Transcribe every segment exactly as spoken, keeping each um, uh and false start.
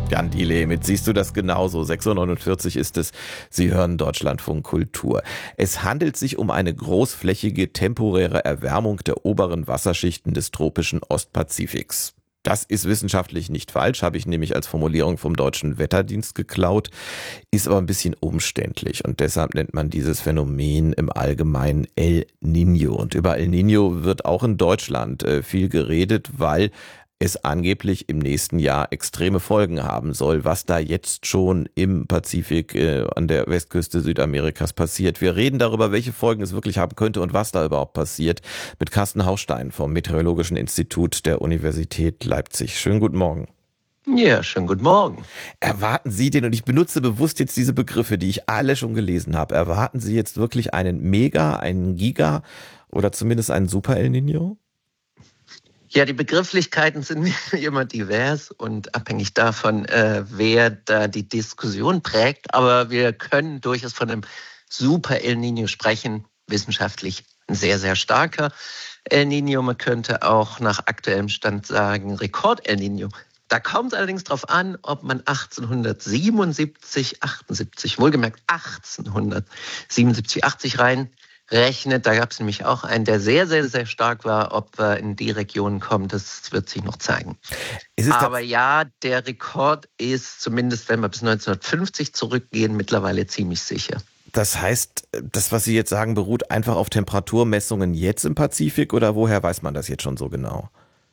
Jan Delay mit Siehst du das genauso? sechs Uhr neunundvierzig ist es. Sie hören Deutschlandfunk Kultur. Es handelt sich um eine großflächige temporäre Erwärmung der oberen Wasserschichten des tropischen Ostpazifiks. Das ist wissenschaftlich nicht falsch, habe ich nämlich als Formulierung vom Deutschen Wetterdienst geklaut, ist aber ein bisschen umständlich und deshalb nennt man dieses Phänomen im Allgemeinen El Niño. Und über El Niño wird auch in Deutschland äh, viel geredet, weil es angeblich im nächsten Jahr extreme Folgen haben soll, was da jetzt schon im Pazifik äh, an der Westküste Südamerikas passiert. Wir reden darüber, welche Folgen es wirklich haben könnte und was da überhaupt passiert, mit Carsten Haustein vom Meteorologischen Institut der Universität Leipzig. Schönen guten Morgen. Ja, schönen guten Morgen. Erwarten Sie den, und ich benutze bewusst jetzt diese Begriffe, die ich alle schon gelesen habe, erwarten Sie jetzt wirklich einen Mega, einen Giga oder zumindest einen Super El Niño? Ja, die Begrifflichkeiten sind immer divers und abhängig davon, äh, wer da die Diskussion prägt. Aber wir können durchaus von einem Super El Niño sprechen, wissenschaftlich ein sehr, sehr starker El Niño. Man könnte auch nach aktuellem Stand sagen Rekord El Niño. Da kommt es allerdings darauf an, ob man achtzehnhundertsiebenundsiebzig, achtundsiebzig, wohlgemerkt achtzehnhundertsiebenundsiebzig, achtzig rein rechnet. Da gab es nämlich auch einen, der sehr, sehr, sehr stark war. Ob er in die Region kommt, das wird sich noch zeigen. Aber ja, der Rekord ist, zumindest wenn wir bis neunzehnhundertfünfzig zurückgehen, mittlerweile ziemlich sicher. Das heißt, das, was Sie jetzt sagen, beruht einfach auf Temperaturmessungen jetzt im Pazifik oder woher weiß man das jetzt schon so genau?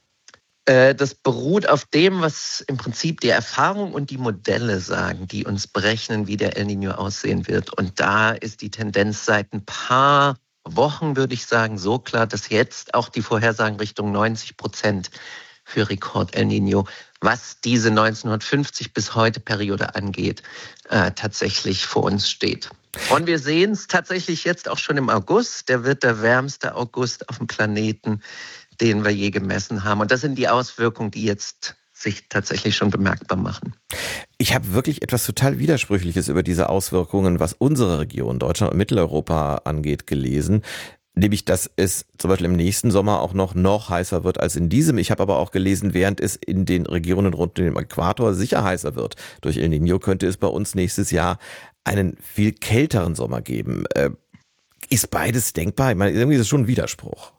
Das beruht auf dem, was im Prinzip die Erfahrung und die Modelle sagen, die uns berechnen, wie der El Niño aussehen wird. Und da ist die Tendenz seit ein paar Wochen, würde ich sagen, so klar, dass jetzt auch die Vorhersagen Richtung neunzig Prozent für Rekord El Niño, was diese neunzehnhundertfünfzig bis heute Periode angeht, äh, tatsächlich vor uns steht. Und wir sehen es tatsächlich jetzt auch schon im August. Der wird der wärmste August auf dem Planeten, den wir je gemessen haben. Und das sind die Auswirkungen, die jetzt sich tatsächlich schon bemerkbar machen. Ich habe wirklich etwas total Widersprüchliches über diese Auswirkungen, was unsere Region, Deutschland und Mitteleuropa angeht, gelesen. Nämlich, dass es zum Beispiel im nächsten Sommer auch noch, noch heißer wird als in diesem. Ich habe aber auch gelesen, während es in den Regionen rund um den Äquator sicher heißer wird durch El Niño, könnte es bei uns nächstes Jahr einen viel kälteren Sommer geben. Äh, ist beides denkbar? Ich meine, irgendwie ist es schon ein Widerspruch.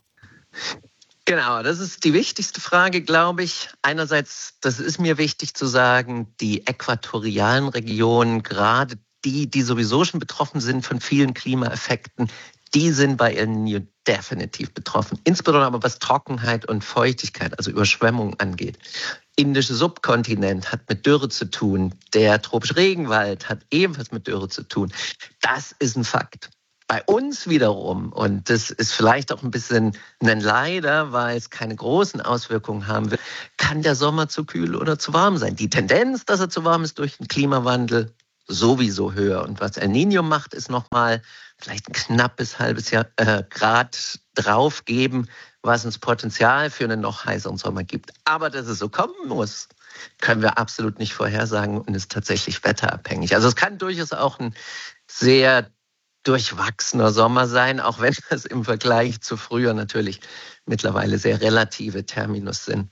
Genau, das ist die wichtigste Frage, glaube ich. Einerseits, das ist mir wichtig zu sagen, die äquatorialen Regionen, gerade die, die sowieso schon betroffen sind von vielen Klimaeffekten, die sind bei El Niño definitiv betroffen. Insbesondere aber was Trockenheit und Feuchtigkeit, also Überschwemmung angeht. Indische Subkontinent hat mit Dürre zu tun. Der tropische Regenwald hat ebenfalls mit Dürre zu tun. Das ist ein Fakt. Bei uns wiederum, und das ist vielleicht auch ein bisschen ein Leider, weil es keine großen Auswirkungen haben wird, kann der Sommer zu kühl oder zu warm sein. Die Tendenz, dass er zu warm ist durch den Klimawandel, sowieso höher. Und was El Niño macht, ist nochmal vielleicht ein knappes halbes Jahr, äh, Grad draufgeben, was uns Potenzial für einen noch heißeren Sommer gibt. Aber dass es so kommen muss, können wir absolut nicht vorhersagen und ist tatsächlich wetterabhängig. Also es kann durchaus auch ein sehr durchwachsener Sommer sein, auch wenn das im Vergleich zu früher natürlich mittlerweile sehr relative Terminus sind.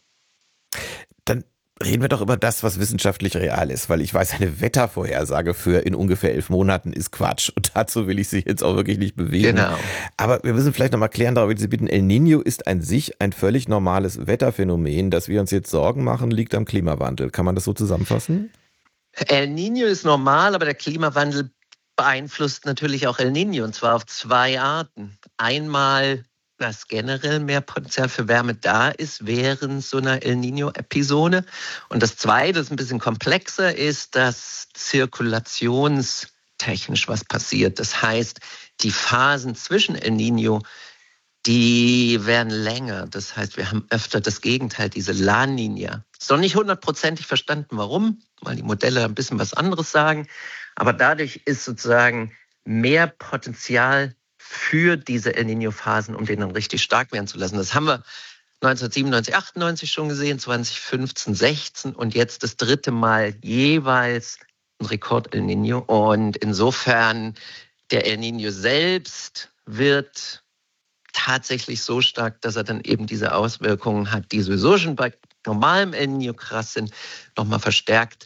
Dann reden wir doch über das, was wissenschaftlich real ist, weil ich weiß, eine Wettervorhersage für in ungefähr elf Monaten ist Quatsch und dazu will ich Sie jetzt auch wirklich nicht bewegen. Genau. Aber wir müssen vielleicht noch mal klären, darüber Sie bitten, El Niño ist an sich ein völlig normales Wetterphänomen. Dass wir uns jetzt Sorgen machen, liegt am Klimawandel. Kann man das so zusammenfassen? El Niño ist normal, aber der Klimawandel beeinflusst natürlich auch El Niño, und zwar auf zwei Arten. Einmal, dass generell mehr Potenzial für Wärme da ist während so einer El Niño-Episode. Und das Zweite, das ein bisschen komplexer ist, dass zirkulationstechnisch was passiert. Das heißt, die Phasen zwischen El Niño, die werden länger. Das heißt, wir haben öfter das Gegenteil, diese La Niña. Ist noch nicht hundertprozentig verstanden, warum, weil die Modelle ein bisschen was anderes sagen. Aber dadurch ist sozusagen mehr Potenzial für diese El Niño-Phasen, um den dann richtig stark werden zu lassen. Das haben wir neunzehnhundertsiebenundneunzig, achtundneunzig schon gesehen, zwanzig fünfzehn, sechzehn und jetzt das dritte Mal jeweils ein Rekord El Niño. Und insofern, der El Niño selbst wird tatsächlich so stark, dass er dann eben diese Auswirkungen hat, die sowieso schon bei normalem El Niño krass sind, nochmal verstärkt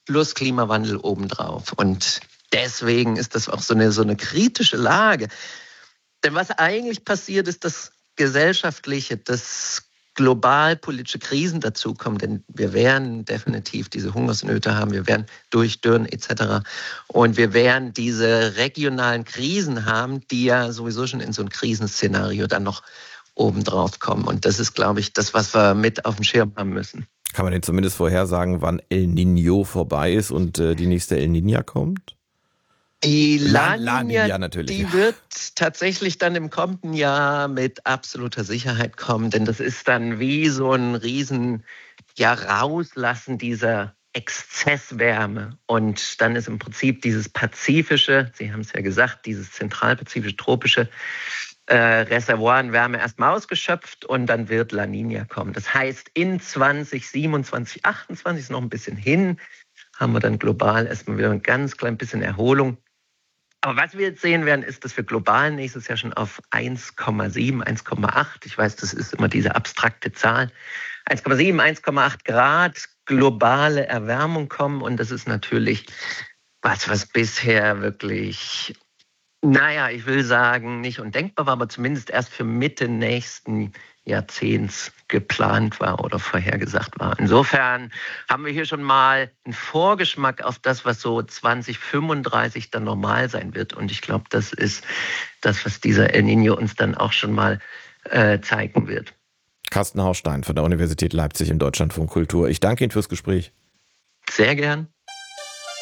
plus Klimawandel obendrauf. Und deswegen ist das auch so eine, so eine kritische Lage. Denn was eigentlich passiert, ist, dass gesellschaftliche, dass globalpolitische Krisen dazukommen. Denn wir werden definitiv diese Hungersnöte haben, wir werden durch Dürren et cetera. Und wir werden diese regionalen Krisen haben, die ja sowieso schon in so ein Krisenszenario dann noch obendrauf kommen. Und das ist, glaube ich, das, was wir mit auf dem Schirm haben müssen. Kann man denn zumindest vorhersagen, wann El Niño vorbei ist und äh, die nächste El Niña kommt? Die La, La Niña, Niña natürlich. die wird tatsächlich dann im kommenden Jahr mit absoluter Sicherheit kommen, denn das ist dann wie so ein riesen ja, Rauslassen dieser Exzesswärme. Und dann ist im Prinzip dieses pazifische, Sie haben es ja gesagt, dieses zentralpazifische, tropische äh, Reservoir an Wärme erstmal ausgeschöpft und dann wird La Niña kommen. Das heißt, in zwanzig siebenundzwanzig, achtundzwanzig ist noch ein bisschen hin, haben wir dann global erstmal wieder ein ganz klein bisschen Erholung. Aber was wir jetzt sehen werden, ist, dass wir global nächstes Jahr schon auf eins Komma sieben, eins Komma acht, ich weiß, das ist immer diese abstrakte Zahl, eins Komma sieben, eins Komma acht Grad globale Erwärmung kommen. Und das ist natürlich was, was bisher wirklich, naja, ich will sagen, nicht undenkbar war, aber zumindest erst für Mitte nächsten Jahrzehnts geplant war oder vorhergesagt war. Insofern haben wir hier schon mal einen Vorgeschmack auf das, was so zwanzig fünfunddreißig dann normal sein wird. Und ich glaube, das ist das, was dieser El Niño uns dann auch schon mal äh, zeigen wird. Carsten Haustein von der Universität Leipzig im Deutschlandfunk Kultur. Ich danke Ihnen fürs Gespräch. Sehr gern.